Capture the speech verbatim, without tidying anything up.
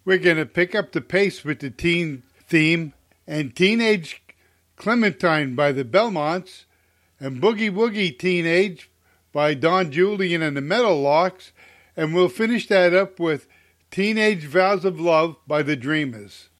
We're going to pick up the pace with the teen theme and Teenage Clementine by the Belmonts and Boogie Woogie Teenage by Don Julian and the Meadowlarks, and we'll finish that up with Teenage Vows of Love by the Dreamers.